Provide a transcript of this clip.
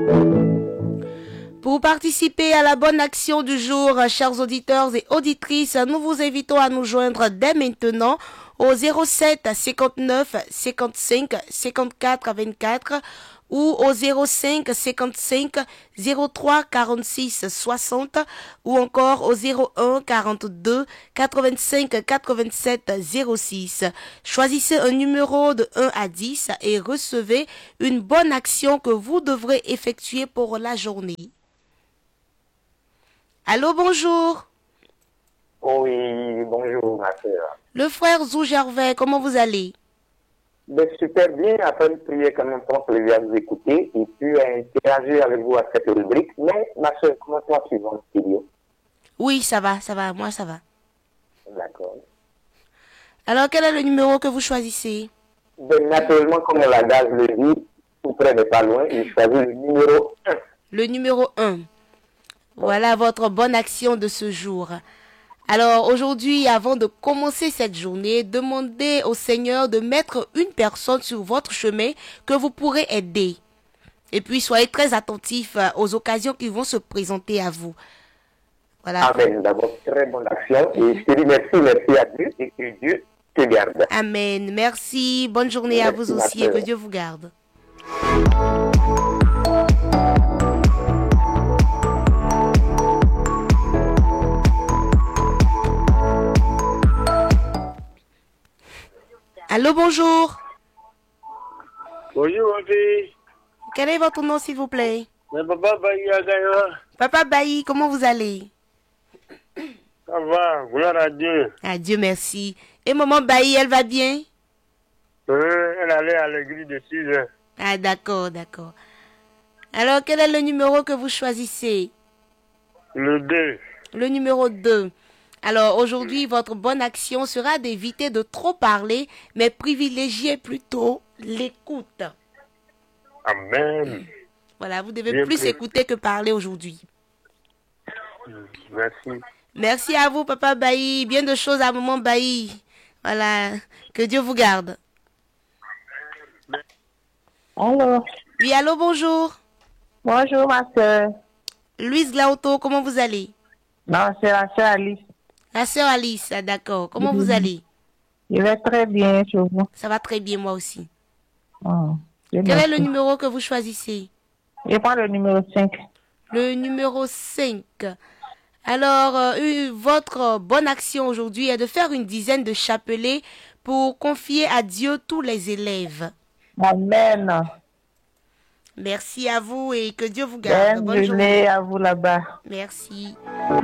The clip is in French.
Pour participer à la bonne action du jour, chers auditeurs et auditrices, nous vous invitons à nous joindre dès maintenant au 07 59 55 54 24 ou au 05 55 03 46 60 ou encore au 01 42 85 87 06. Choisissez un numéro de 1 à 10 et recevez une bonne action que vous devrez effectuer pour la journée. Allô, bonjour. Oui, bonjour ma soeur. Le frère Zou Gervais, comment vous allez? Ben, super bien, après une prière quand même pour plaisir à vous écouter et puis à interagir avec vous à cette rubrique. Mais ma soeur, comment tu vas suivre le studio? Oui, ça va, moi ça va. D'accord. Alors, quel est le numéro que vous choisissez? Ben, naturellement, comme la gaz le dit, tout près n'est pas loin, il choisit le numéro 1. Le numéro 1. Voilà votre bonne action de ce jour. Alors aujourd'hui, avant de commencer cette journée, demandez au Seigneur de mettre une personne sur votre chemin que vous pourrez aider. Et puis soyez très attentifs aux occasions qui vont se présenter à vous. Voilà. Amen. D'abord, très bonne action. Et je te dis merci à Dieu et que Dieu te garde. Amen. Merci. Bonne journée Merci, à vous aussi et que Dieu vous garde. Allô, bonjour. Bonjour, ma fille. Quel est votre nom, s'il vous plaît? Mais papa Bayi Agaya. Papa Bayi, comment vous allez? Ça va, gloire à Dieu. Ah, Dieu merci. Et maman Bayi, elle va bien? Elle allait à l'église de 6 heures. Ah, d'accord. Alors, quel est le numéro que vous choisissez? Le 2. Le numéro 2. Alors, aujourd'hui, votre bonne action sera d'éviter de trop parler, mais privilégier plutôt l'écoute. Amen. Voilà, vous devez Bien plus pris. écouter que parler aujourd'hui. Merci. Merci à vous, Papa Bayi. Bien de choses à maman Bayi. Voilà, que Dieu vous garde. Allô. Oui, allô, bonjour. Bonjour ma soeur. Louise Glauto, comment vous allez? Non, c'est la soeur Alice. La sœur Alice, ah, d'accord. Comment vous allez? Je vais très bien chez vous. Ça va très bien, moi aussi. Oh, Quel est le numéro que vous choisissez? Je prends le numéro 5. Le numéro 5. Alors, votre bonne action aujourd'hui est de faire une dizaine de chapelets pour confier à Dieu tous les élèves. Amen. Merci à vous et que Dieu vous garde. Bonne journée à vous là-bas. Merci.